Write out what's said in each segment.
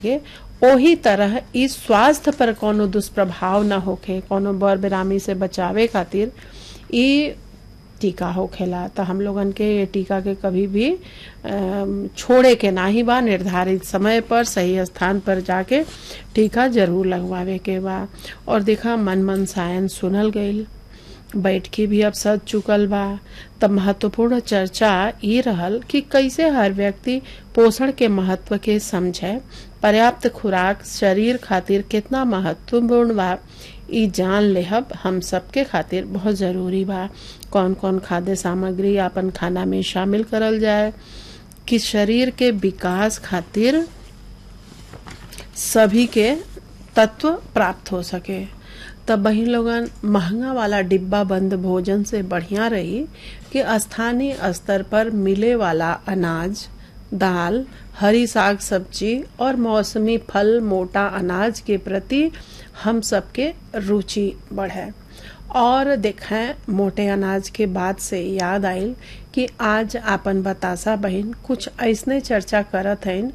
के ओही तरह इस स्वास्थ्य पर कोनो दुष्प्रभाव न होखे, कोनो बर बेरामी से बचावे खातिर इ टीका होखेला। तो हम लोगन के ये टीका के कभी भी छोड़े के नाही बा। निर्धारित समय पर सही स्थान पर जाके टीका जरूर लगवावे के बा। और देखा मन मनसायन सुनल गईल, बैठकी भी अब सज चुकल बा। तब महत्वपूर्ण चर्चा ये रहल कि कैसे हर व्यक्ति पोषण के महत्व के समझे, पर्याप्त खुराक शरीर खातिर कितना महत्वपूर्ण बा ई जान लेहब हम सबके खातिर बहुत जरूरी बा। कौन कौन खाद्य सामग्री अपन खाना में शामिल करल जाए कि शरीर के विकास खातिर सभी के तत्व प्राप्त हो सके। तब वही लोगन महंगा वाला डिब्बा बंद भोजन से बढ़िया रही कि स्थानीय स्तर पर मिले वाला अनाज, दाल, हरी साग सब्जी और मौसमी फल, मोटा अनाज के प्रति हम सबके रुचि बढ़े। और देखें, मोटे अनाज के बाद से याद आयल कि आज आपन बतासा बहन कुछ ऐसने चर्चा करत हैं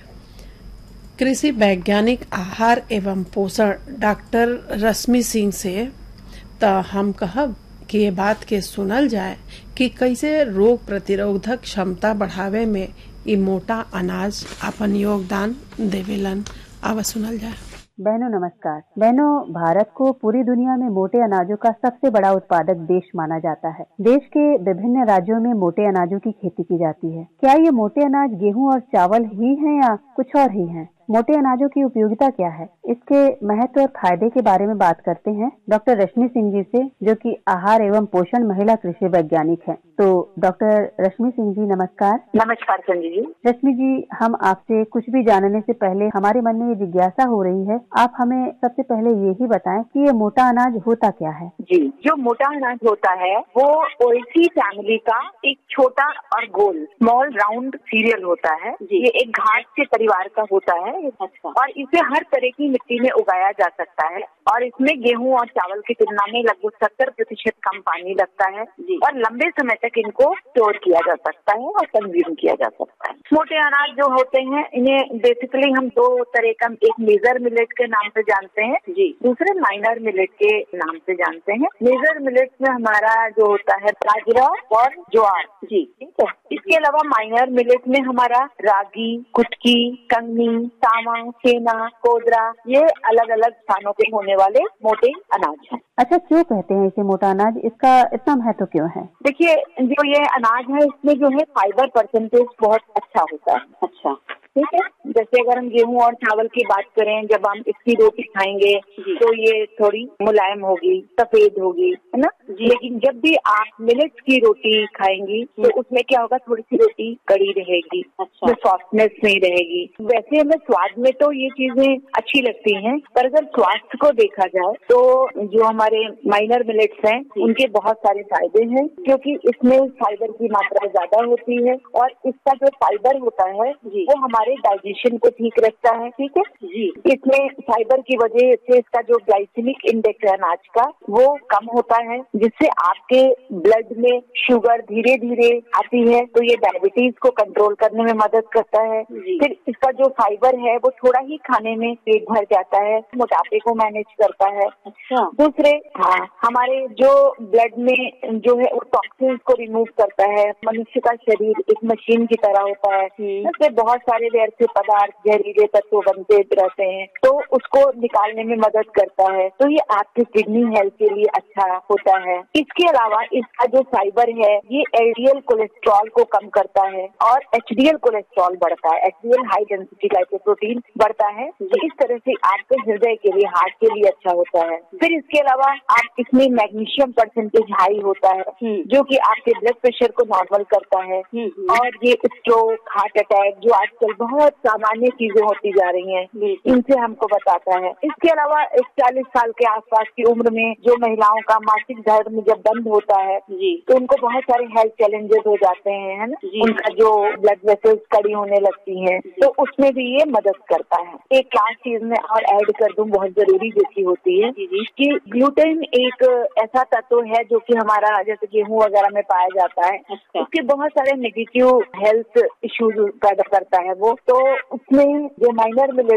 कृषि वैज्ञानिक आहार एवं पोषण डॉक्टर रश्मि सिंह से। तो हम कहब कि ये बात के सुनल जाए कि कैसे रोग प्रतिरोधक क्षमता बढ़ावे में ये मोटा अनाज अपन योगदान देवेलन। आवा सुनल जाए। बहनों नमस्कार। बहनों, भारत को पूरी दुनिया में मोटे अनाजों का सबसे बड़ा उत्पादक देश माना जाता है। देश के विभिन्न राज्यों में मोटे अनाजों की खेती की जाती है। क्या ये मोटे अनाज गेहूं और चावल ही हैं या कुछ और ही हैं? मोटे अनाजों की उपयोगिता क्या है, इसके महत्व और फायदे के बारे में बात करते हैं डॉक्टर रश्मि सिंह जी से, जो कि आहार एवं पोषण महिला कृषि वैज्ञानिक हैं। तो डॉक्टर रश्मि सिंह जी नमस्कार। नमस्कार संजय जी। रश्मि जी, हम आपसे कुछ भी जानने से पहले हमारे मन में ये जिज्ञासा हो रही है, आप हमें सबसे पहले ये ही बताएं कि ये मोटा अनाज होता क्या है? जी, जो मोटा अनाज होता है वो ओएसी फैमिली का एक छोटा और गोल स्मॉल राउंड सीरियल होता है। ये एक घास के परिवार का होता है। अच्छा। और इसे हर तरह की मिट्टी में उगाया जा सकता है और इसमें गेहूं और चावल की तुलना में लगभग 70% कम पानी लगता है और लंबे समय तक इनको स्टोर किया जा सकता है और कंज्यूम किया जा सकता है। मोटे अनाज जो होते हैं इन्हें बेसिकली हम दो तरह का, एक मेजर मिलेट के नाम से जानते हैं जी, दूसरे माइनर मिलेट के नाम से जानते हैं। मेजर मिलेट में हमारा जो होता है बाजरा और ज्वार जी, ठीक है। इसके अलावा माइनर मिलेट में हमारा रागी, कुटकी, कंगनी, तामा, सेना, कोदरा, ये अलग अलग स्थानों पे होने वाले मोटे अनाज हैं। अच्छा, क्यों कहते हैं इसे मोटा अनाज? इसका इतना महत्व क्यों है? देखिए, जो ये अनाज है इसमें जो है फाइबर परसेंटेज बहुत अच्छा होता है। अच्छा, ठीक है। जैसे अगर हम गेहूं और चावल की बात करें, जब हम इसकी रोटी खाएंगे तो ये थोड़ी मुलायम होगी, सफेद होगी, है ना। लेकिन जब भी आप मिलेट्स की रोटी खाएंगी तो उसमें क्या होगा, थोड़ी सी रोटी कड़ी रहेगी। अच्छा। सॉफ्टनेस नहीं रहेगी। वैसे हमें स्वाद में तो ये चीजें अच्छी लगती हैं, पर अगर स्वास्थ्य को देखा जाए तो जो हमारे माइनर मिलेट्स हैं उनके बहुत सारे फायदे हैं, क्योंकि इसमें फाइबर की मात्रा ज्यादा होती है और इसका जो फाइबर होता है वो हमारे डाइजेशन को ठीक रखता है। ठीक है जी। इसमें फाइबर की वजह से इसका जो ग्लाइसेमिक इंडेक्स है अनाज का वो कम होता है, जिससे आपके ब्लड में शुगर धीरे धीरे आती है, तो ये डायबिटीज को कंट्रोल करने में मदद करता है। फिर इसका जो फाइबर है वो थोड़ा ही खाने में पेट भर जाता है, मोटापे को मैनेज करता है। अच्छा। दूसरे हमारे जो ब्लड में जो है वो टॉक्सिन्स को रिमूव करता है। मनुष्य का शरीर एक मशीन की तरह होता है, इसमें बहुत सारे व्यर्थ पदार्थ, जहरीले तत्व बनते रहते हैं, तो उसको निकालने में मदद करता है। तो ये आपकी किडनी हेल्थ के लिए अच्छा होता है। इसके अलावा इसका जो फाइबर है ये एलडीएल कोलेस्ट्रॉल को कम करता है और एचडीएल कोलेस्ट्रॉल बढ़ता है, एचडीएल हाई डेंसिटी लाइपोप्रोटीन बढ़ता है। तो इस तरह से आपके हृदय के लिए, हार्ट के लिए अच्छा होता है। फिर इसके अलावा आप इसमें मैग्नीशियम परसेंटेज हाई होता है, जो कि आपके ब्लड प्रेशर को नॉर्मल करता है और ये स्ट्रोक, हार्ट अटैक जो आजकल बहुत सामान्य चीजें होती जा रही हैं, इनसे हमको बताता है। इसके अलावा 40 साल के आसपास की उम्र में जो महिलाओं का मासिक धर्म जब बंद होता है तो उनको बहुत सारे हेल्थ चैलेंजेस हो जाते हैं, है ना। उनका जो ब्लड वेसल्स कड़ी होने लगती हैं, तो उसमें भी ये मदद करता है। एक लास्ट चीज में और ऐड कर दूं, बहुत जरूरी जो की होती है कि ग्लूटेन एक ऐसा तत्व है जो कि हमारा जैसे गेहूं वगैरह में पाया जाता है। उसके बहुत सारे नेगेटिव हेल्थ इश्यूज पैदा करता है वो, तो उसमें जो माइनर मिलेट्स